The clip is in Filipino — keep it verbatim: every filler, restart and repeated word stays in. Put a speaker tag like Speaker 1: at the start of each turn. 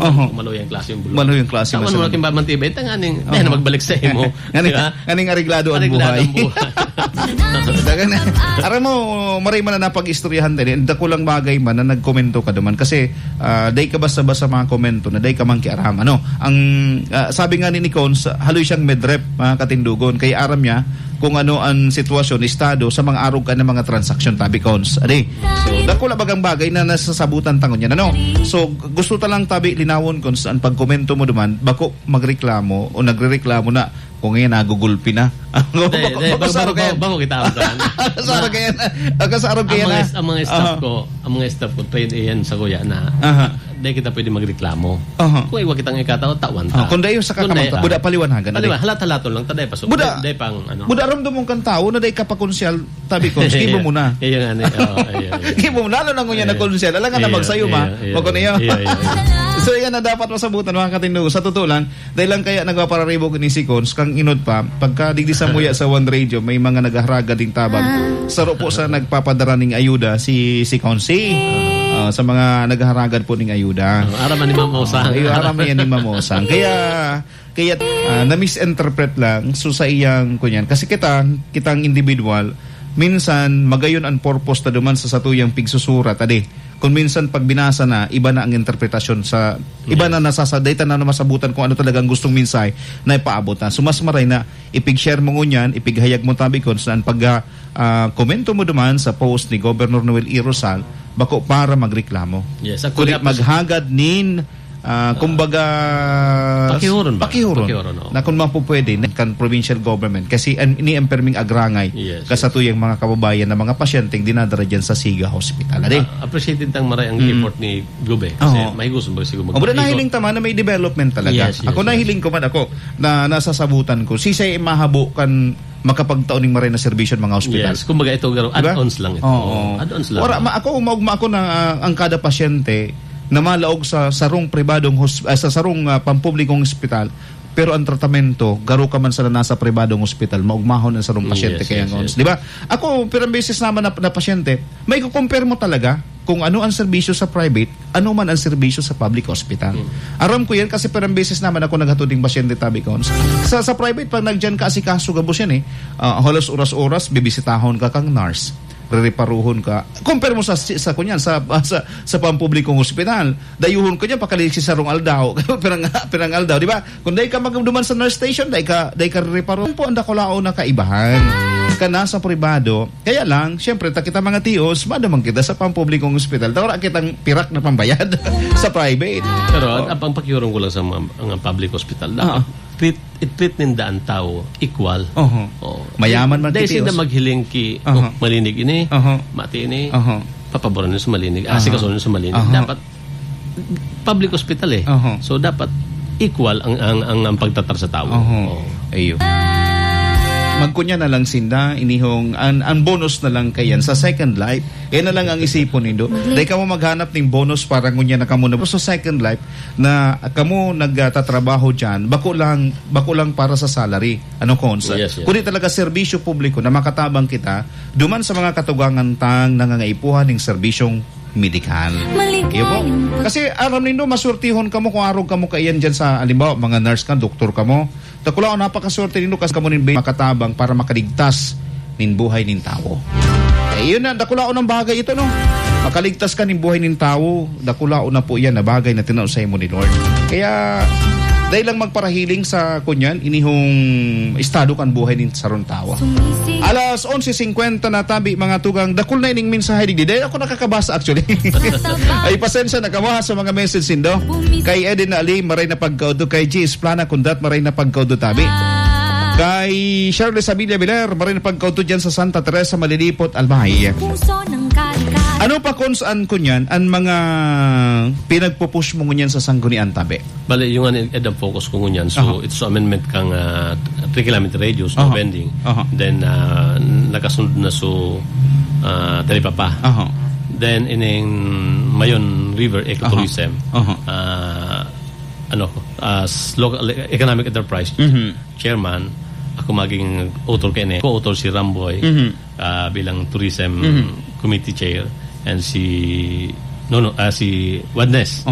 Speaker 1: uh-huh.
Speaker 2: Maluyang klase yung bulong.
Speaker 1: Maluyang klase.
Speaker 2: Tawan mo na kimbamantibay, tanganing, uh-huh. na magbalik sa imo.
Speaker 1: Nganing ariglado ang buhay. Aram mo, maray man na napag-istoryahan din. Dako lang bagay man na nagkomento ka duman. Kasi, uh, day ka basta-basta mga komento na day ka man kiaram. Ano? Ang, uh, sabi nga ni Nicons, haloy siyang medrep, mga katindugon. Kay aram niya, kung ano ang sitwasyon, estado, sa mga arog ka ng mga transaksyon, tabi cons. Adi. So, dako lang bagang bagay na nasasabutan tangon yan. Ano? So, gusto talang tabi linawon kung saan pagkomento mo duman, bako magreklamo o nagrereklamo na kung ngayon nagugulpi na.
Speaker 2: Bago kita ako saan.
Speaker 1: Kasarog kaya na. Kasarog kaya na.
Speaker 2: Ang mga staff ko, ang mga staff ko, train yan sa kuya na, dahil kita pwede magreklamo. Kung iwa kitang ikataw, tawan ta.
Speaker 1: Kung dahil sa kakamanta, buda paliwanhagan.
Speaker 2: Paliwan, halat-halato lang, taday pa.
Speaker 1: Buda, buda ramdam mong kang tao na dahil kapakonsyal, tabi ko, skibo mo na.
Speaker 2: Iya nga ni.
Speaker 1: Skibo mo, lalo lang kung yan nagkonsyal. Alam nga na magsayo ma. Wag ko na yun. So yan na dapat masabutan mga katindugo. Sa totoo lang, dahil lang kaya nagpapararibo ko ni si Cons, kang inod pa, pagka digdi sa muya sa One Radio, may mga naghaharaga ding tabang. Saro po sa nagpapadara ng ayuda si si Consi. Uh, sa mga naghaharagad po ng ayuda.
Speaker 2: Uh, araman ni Mamosang.
Speaker 1: Ay, araman yan ni Mamosang. Kaya, kaya uh, na-misinterpret lang so sa iyang kunyan. Kasi kita, kitang individual, minsan magayon ang purpose na duman sa satuyang pigsusurat. Adi, kung minsan pag binasa na, iba na ang interpretasyon sa, iba na nasasaday na na masabutan kung ano talagang gustong minsay na ipaabot na. So mas maray na ipig-share mo ngunyan, ipighayag mo tabi kung saan pag uh, komento mo duman sa post ni Governor Noel E. Rosal, bako para magreklamo.
Speaker 2: Yes,
Speaker 1: kulit maghagad nin Uh, kumbaga
Speaker 2: pakihuron ba?
Speaker 1: Pakihuron.
Speaker 2: Pakihuron, no?
Speaker 1: Na kung mapupwede kan provincial government kasi an, ini-emperming agrangay
Speaker 2: yes,
Speaker 1: kasatuyang yes. mga kababayan na mga pasyenteng dinadara dyan sa Siga Hospital. Uh,
Speaker 2: appreciated tang maray ang mm. effort ni Gube kasi uh-huh. may gusto ba siguro
Speaker 1: mag- o, nahiling tama na may development talaga.
Speaker 2: Yes, yes,
Speaker 1: ako
Speaker 2: yes.
Speaker 1: nahiling ko man ako na nasasabutan ko si say mahabo kan makapagtaoning maray na serbisyo ng mga ospital.
Speaker 2: Yes, kumbaga ito garo diba? Add-ons lang ito.
Speaker 1: Oh, oh.
Speaker 2: Add-ons lang.
Speaker 1: Ora, ma- ako umagma ako na uh, ang kada pasyente na malaog sa sarong pribadong hos- uh, sa sarong uh, pampublikong ospital pero ang tratamento garo ka man sa nasa pribadong ospital maugmahon ang sarong pasyente yes, kaya yes, yes. Di ba? Ako pirang beses naman na, na pasyente may ko-compare mo talaga kung ano ang serbisyo sa private ano man ang serbisyo sa public hospital. Hmm. Aram ko yan kasi pirang beses naman ako naghatuding pasyente tabi ko sa sa private pag nagdiyan ka asikaso gabos yan eh uh, halos oras-oras bibisitahon ka kang nurse reparuhon ka. Compare mo sa sa kunyan sa sa sa pampublikong ospital. Dayuhon ko niya pakaliksi sa rong aldaw. Pirang pirang aldaw, di ba? Kung dai ka magduman sa nurse station, dai ka dai ka reparuhon po anda kulao na kaibahan. Kana sa pribado. Kaya lang, syempre ta kita mga tios, madamang kita sa pampublikong ospital. Tawra kitang pirak na pambayad sa private.
Speaker 2: Pero oh. ang pakyurong ko lang sa mga public hospital. Dapat uh-huh. treat it-treat ninda ang tao equal.
Speaker 1: Uh-huh. Oh. Mayaman man
Speaker 2: dahil sila maghiling ki uh-huh. oh, malinig ini, uh-huh. mati ini, uh-huh. papaboran nyo sa malinig, uh-huh. asikaso nyo sa malinig. Uh-huh. Dapat public hospital eh. Uh-huh. So dapat equal ang ang ang, ang pagtatar sa tao.
Speaker 1: Uh-huh. Oh. Ayo. Magkunya na lang sinda inihong an, an bonus na lang kayan sa second life kaya na lang ang isipon nindo dahil kamo maghanap ng bonus para ngunya na kamo na sa second life na kamo nagtatrabaho dyan bako lang bako lang para sa salary ano konsa yes, yes. Kundi talaga serbisyo publiko na makatabang kita duman sa mga katugangan tang nangangaipuhan ng serbisyong medikal. Po. Kasi aram nindo masurtihon kamo kung arog kamo kayan dyan sa alimbawa mga nurse ka, doktor kamo. Takula napakaswerte nindo kasi kamo nin makatabang para makaligtas nin buhay nin tao. Eh yun na dakula ng bagay ito no. Makaligtas ka nin buhay nin tao, dakula na po yan na bagay na tinausay mo ni Lord. Kaya dahil lang magparahiling sa kunyan inihong estado kan buhay nin saron tawa. Alas eleven fifty na tabi mga tugang dakul na ining mensahe digdi. Dahil ako nakakabasa actually. Ay pasensya na kamo sa mga message sindo. Kay Eden Ali maray na pagkaudo kay G Esplana kundat maray na pagkaudo tabi. Kay Shirley Sabilla Biler maray na pagkaudo diyan sa Santa Teresa Malilipot Albay. Ano pa kung saan kunyan ang mga pinagpupush mo ngunyan sa sanggunian tabi?
Speaker 2: Bale, yung an edang focus ko ngunyan. So, uh-huh. it's so amendment kang uh, three kilometer radius, no uh-huh. bending. Uh-huh. Then, uh, nakasunod na so uh, Talipapa. Uh-huh. Then, ining Mayon River Ecotourism. Uh-huh. Uh-huh. Uh, ano, as local economic enterprise uh-huh. chairman, ako maging author kene. Co-author si Ramboy uh-huh. uh, bilang tourism uh-huh. committee chair. And si no no uh, si Wadnes